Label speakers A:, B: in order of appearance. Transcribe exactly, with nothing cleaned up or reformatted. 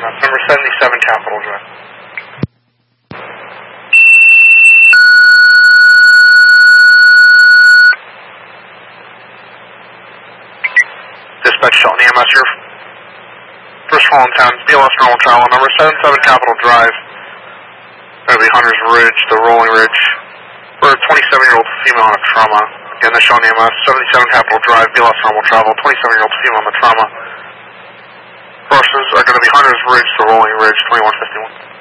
A: That's number seventy-seven Capitol Drive. Dispatch Shelton E M S, your first call in town, B L S normal travel, number seventy-seven Capitol Drive. That'll be Hunter's Ridge, the Rolling Ridge. We're a twenty-seven-year-old female on a trauma. Again, that's Shelton E M S, seventy-seven Capitol Drive, B L S normal travel, twenty-seven-year-old female on the trauma. Horses are going to be Hunter's Ridge, the Rolling Ridge, twenty-one fifty-one.